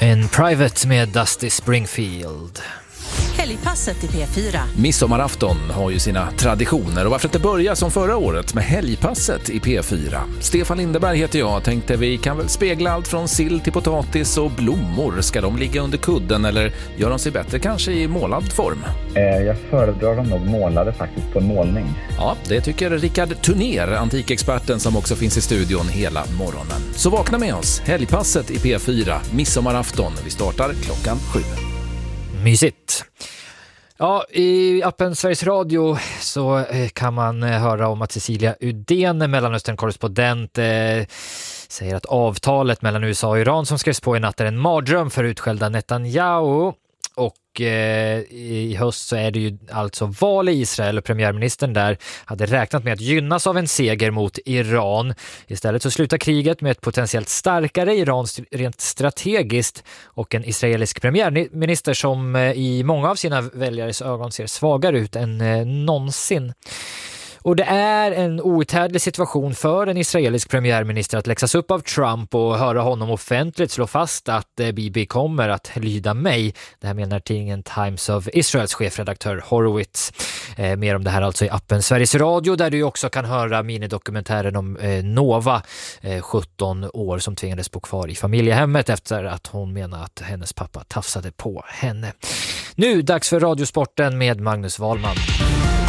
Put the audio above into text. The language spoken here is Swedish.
En Private med Dusty Springfield. Helgpasset i P4. Midsommarafton har ju sina traditioner och varför inte börja som förra året med helgpasset i P4. Stefan Lindeberg heter jag. Tänkte vi kan väl spegla allt från sill till potatis och blommor. Ska de ligga under kudden eller gör de sig bättre kanske i målad form? Jag föredrar dem nog målade faktiskt på en målning. Ja, det tycker Rickard Turner, antikexperten som också finns i studion hela morgonen. Så vakna med oss. Helgpasset i P4, midsommarafton. Vi startar klockan 7. Mysigt. Ja, i appen Sveriges Radio så kan man höra om att Cecilia Udén, Mellanöstern-korrespondent, säger att avtalet mellan USA och Iran som skrevs på i natt är en mardröm för utskällda Netanyahu. Och i höst så är det ju alltså val i Israel och premiärministern där hade räknat med att gynnas av en seger mot Iran. Istället så slutar kriget med ett potentiellt starkare Iran rent strategiskt och en israelisk premiärminister som i många av sina väljares ögon ser svagare ut än någonsin. Och det är en outhärdlig situation för en israelisk premiärminister att läxas upp av Trump och höra honom offentligt slå fast att Bibi kommer att lyda mig. Det här menar tidningen Times of Israels chefredaktör Horowitz. Mer om det här alltså i appen Sveriges Radio där du också kan höra minidokumentären om Nova, 17 år som tvingades bo kvar i familjehemmet efter att hon menar att hennes pappa tafsade på henne. Nu dags för Radiosporten med Magnus Wahlman.